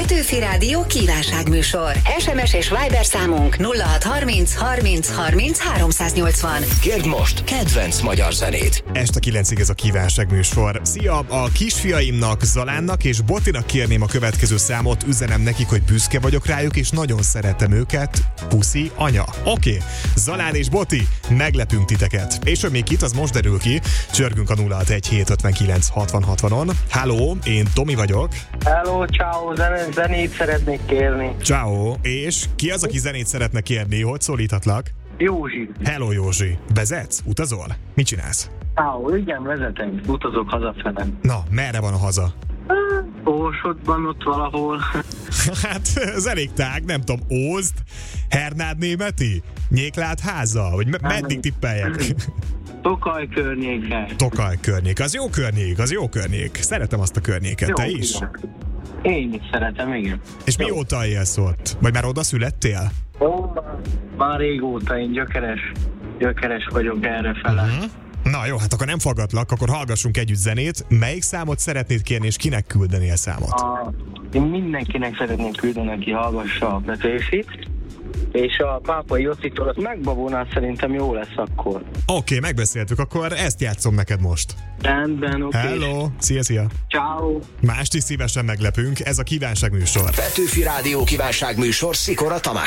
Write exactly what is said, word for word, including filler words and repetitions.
Petőfi Rádió kívánságműsor. es em es és Viber számunk nulla hat harminc harminc harminc háromszáznyolcvan. Kérd most kedvenc magyar zenét. Este kilencig ez a kívánságműsor. Szia! A kisfiaimnak, Zalánnak és Botinak kérném a következő számot, üzenem nekik, hogy büszke vagyok rájuk, és nagyon szeretem őket. Puszi, anya. Oké, okay. Zalán és Boti, meglepünk titeket. És hogy még itt, az most derül ki. Csörgünk a nulla hat egy hét ötvenkilenc hatvan hatvanon. Halló, én Tomi vagyok. Hello, ciao, zen- zenét szeretnék kérni. Ciao, és ki az, aki zenét szeretne kérni? Hogy szólíthatlak? Józsi. Hello, Józsi. Vezetsz? Utazol? Mit csinálsz? Ciao, igen, vezetem. Utazok hazafele. Na, merre van a haza? Ósodban, ott valahol. Hát, ez elég tág, nem tudom, Ózd, Hernád Németi, Nyéklád háza, vagy me- meddig tippeljek? Tokaj környéke. Tokaj környék, az jó környék, az jó környék. Szeretem azt a környéket, Jó, te is? igen. Én is szeretem, igen. És mióta élsz ott? Vagy már oda születtél? Ó, már, már régóta én gyökeres, gyökeres vagyok errefele. Uh-huh. Na jó, hát akkor nem faggatlak, akkor hallgassunk együtt zenét. Melyik számot szeretnéd kérni, és kinek küldenél számot? A, én mindenkinek szeretnék küldeni, aki hallgassa a Petőfit, és a Pápai Jocitól az megbabonál, szerintem jó lesz akkor. Oké, okay, megbeszéltük, akkor ezt játszom neked most. Rendben, oké. Hello, szia, szia. Ciao. Mást is szívesen meglepünk, ez a kívánságműsor. Petőfi Rádió kívánságműsor Szikora Tamás.